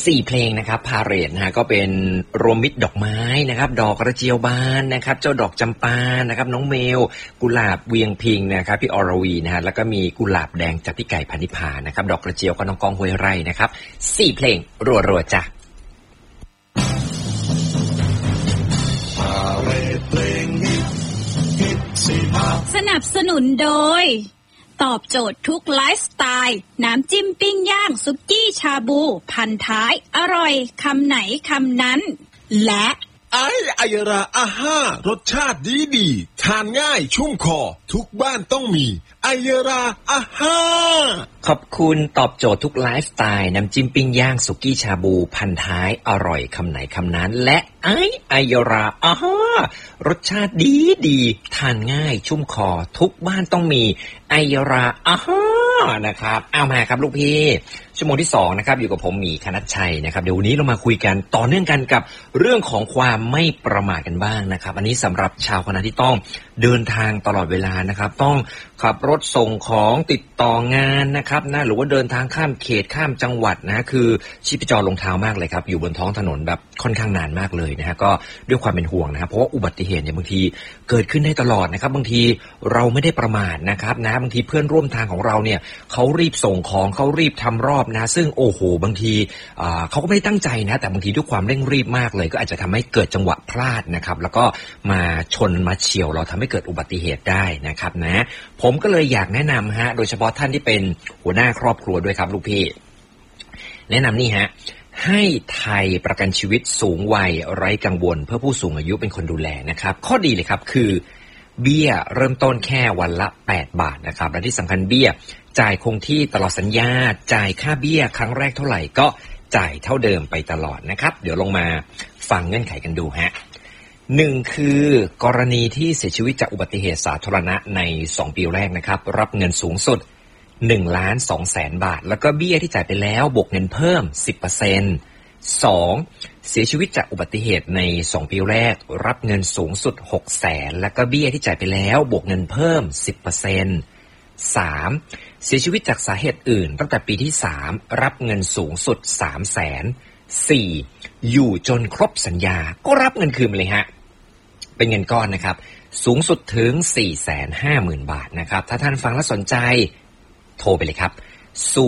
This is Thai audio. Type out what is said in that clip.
4เพลงนะครับพาเหรดนะฮะก็เป็นรวมมิตรดอกไม้นะครับดอกกระเจียวบานนะครับเจ้าดอกจำปานะครับน้องเมลกุหลาบเวียงพิงนะครับพี่อรวีนะฮะแล้วก็มีกุหลาบแดงจากพี่ไก่พานิพานะครับดอกกระเจียวก็น้องกองห้วยไร่นะครับ4เพลงรัวๆจ้ะสนับสนุนโดยตอบโจทย์ทุกไลฟ์สไตล์น้ำจิ้มปิ้งย่างซุกี้ชาบูพันท้ายอร่อยคำไหนคำนั้นและไอยราอาห้ารสชาติดีทานง่ายชุ่มคอทุกบ้านต้องมีไอยราอาห้าขอบคุณตอบโจทย์ทุกไลฟ์สไตล์น้ำจิ้มปิ้งย่างสุกี้ชาบูพันท้ายอร่อยคำไหนคำนั้นและไอยราอาห้ารสชาติดีทานง่ายชุ่มคอทุกบ้านต้องมีไอยราอาห้านะครับเอามาครับลูกพี่ชั่วโมงที่2นะครับอยู่กับผมหมีคณัชชัยนะครับเดี๋ยววันนี้เรามาคุยกันต่อเนื่องกันกับเรื่องของความไม่ประมาทกันบ้างนะครับอันนี้สำหรับชาวคณะที่ต้องเดินทางตลอดเวลานะครับต้องขับรถส่งของติดต่องานนะครับนะหรือว่าเดินทางข้ามเขตข้ามจังหวัดนะคือชีพจรลงเท้ามากเลยครับอยู่บนท้องถนนแบบค่อนข้างนานมากเลยนะฮะก็ด้วยความเป็นห่วงนะครับเพราะว่าอุบัติเหตุเนี่ยบางทีเกิดขึ้นได้ตลอดนะครับบางทีเราไม่ได้ประมาทนะครับนะบางทีเพื่อนร่วมทางของเราเนี่ยเขารีบส่งของเขารีบทำรอบนะซึ่งโอ้โหบางทีเขาก็ไม่ได้ตั้งใจนะแต่บางทีด้วยความเร่งรีบมากเลยก็อาจจะทำให้เกิดจังหวะพลาดนะครับแล้วก็มาชนมาเฉี่ยวเราทำให้เกิดอุบัติเหตุได้นะครับนะผมก็เลยอยากแนะนำฮะโดยเฉพาะท่านที่เป็นหัวหน้าครอบครัวด้วยครับลูกพี่แนะนำนี่ฮะให้ไทยประกันชีวิตสูงวัยไร้กังวลเพื่อผู้สูงอายุเป็นคนดูแลนะครับข้อดีเลยครับคือเบี้ยเริ่มต้นแค่วันละ8 บาทนะครับและที่สำคัญเบี้ยจ่ายคงที่ตลอดสัญญาจ่ายค่าเบี้ยครั้งแรกเท่าไหร่ก็จ่ายเท่าเดิมไปตลอดนะครับเดี๋ยวลงมาฟังเงื่อนไขกันดูฮะ1คือกรณีที่เสียชีวิตจากอุบัติเหตุสาธารณะใน2ปีแรกนะครับรับเงินสูงสุด1,200,000 บาทแล้วก็เบี้ยที่จ่ายไปแล้วบวกเงินเพิ่ม 10% 2เสียชีวิตจากอุบัติเหตุใน2ปีแรกรับเงินสูงสุด 600,000แล้วก็เบี้ยที่จ่ายไปแล้วบวกเงินเพิ่ม 10% 3เสียชีวิตจากสาเหตุอื่นตั้งแต่ปีที่3รับเงินสูงสุด 300,000 4อยู่จนครบสัญญาก็รับเงินคืนไปเลยฮะเป็นเงินก้อนนะครับสูงสุดถึง 450,000 บาทนะครับถ้าท่านฟังแล้วสนใจโทรไปเลยครับ